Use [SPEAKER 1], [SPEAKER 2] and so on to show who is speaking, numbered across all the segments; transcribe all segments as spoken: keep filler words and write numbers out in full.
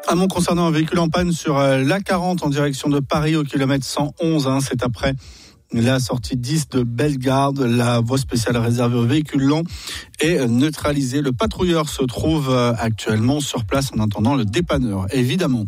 [SPEAKER 1] Un mot concernant un véhicule en panne sur l'A quarante en direction de Paris au kilomètre cent onze. Hein, c'est après la sortie dix de Bellegarde. La voie spéciale réservée aux véhicules lents est neutralisée. Le patrouilleur se trouve actuellement sur place en attendant le dépanneur, évidemment.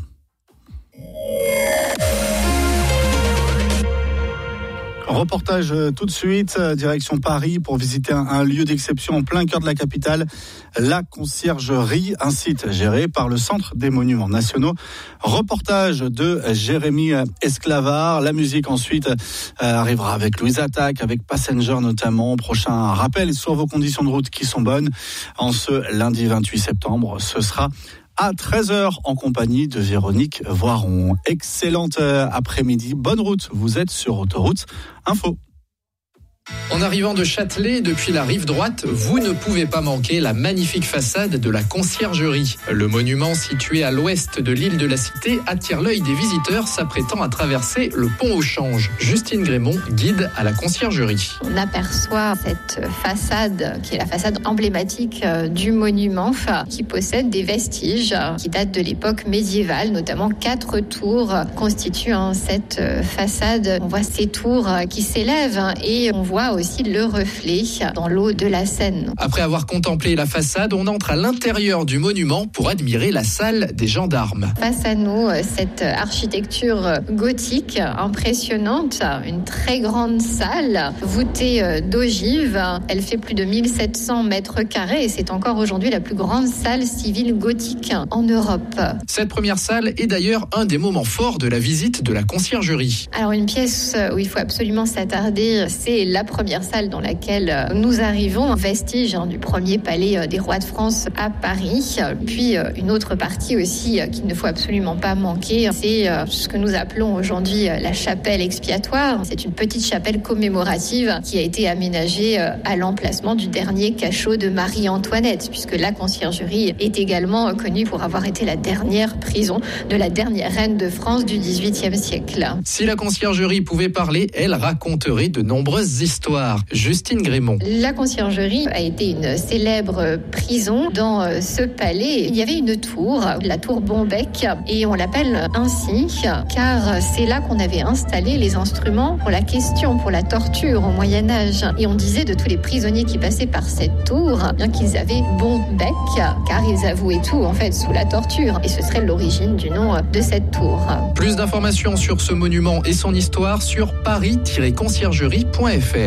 [SPEAKER 1] Reportage tout de suite, direction Paris pour visiter un, un lieu d'exception en plein cœur de la capitale, la Conciergerie, un site géré par le Centre des Monuments Nationaux. Reportage de Jérémy Esclavard. La musique ensuite euh, arrivera avec Louise Attaque, avec Passenger notamment. Prochain rappel sur vos conditions de route qui sont bonnes. En ce lundi vingt-huit septembre, ce sera à treize heures en compagnie de Véronique Voiron. Excellente après-midi, bonne route, vous êtes sur Autoroute Info.
[SPEAKER 2] En arrivant de Châtelet, depuis la rive droite, vous ne pouvez pas manquer la magnifique façade de la Conciergerie. Le monument situé à l'ouest de l'île de la Cité attire l'œil des visiteurs s'apprêtant à traverser le pont au Change. Justine Grémont, guide à la Conciergerie.
[SPEAKER 3] On aperçoit cette façade qui est la façade emblématique du monument, qui possède des vestiges qui datent de l'époque médiévale, notamment quatre tours constituent cette façade. On voit ces tours qui s'élèvent et on voit aussi le reflet dans l'eau de la Seine.
[SPEAKER 2] Après avoir contemplé la façade, on entre à l'intérieur du monument pour admirer la salle des gendarmes.
[SPEAKER 3] Face à nous, cette architecture gothique impressionnante, une très grande salle voûtée d'ogives. Elle fait plus de mille sept cents mètres carrés et c'est encore aujourd'hui la plus grande salle civile gothique en Europe.
[SPEAKER 2] Cette première salle est d'ailleurs un des moments forts de la visite de la Conciergerie.
[SPEAKER 3] Alors une pièce où il faut absolument s'attarder, c'est la première salle dans laquelle nous arrivons, vestige hein, du premier palais des rois de France à Paris. Puis une autre partie aussi qu'il ne faut absolument pas manquer, c'est ce que nous appelons aujourd'hui la chapelle expiatoire. C'est une petite chapelle commémorative qui a été aménagée à l'emplacement du dernier cachot de Marie-Antoinette, puisque la Conciergerie est également connue pour avoir été la dernière prison de la dernière reine de France du dix-huitième siècle.
[SPEAKER 2] Si la Conciergerie pouvait parler, elle raconterait de nombreuses histoires. Justine Grémont.
[SPEAKER 3] La Conciergerie a été une célèbre prison. Dans ce palais, il y avait une tour, la tour Bombec, et on l'appelle ainsi car c'est là qu'on avait installé les instruments pour la question, pour la torture au Moyen-Âge. Et on disait de tous les prisonniers qui passaient par cette tour, bien qu'ils avaient bon bec, car ils avouaient tout en fait sous la torture. Et ce serait l'origine du nom de cette tour.
[SPEAKER 2] Plus d'informations sur ce monument et son histoire sur paris tiret conciergerie point f r.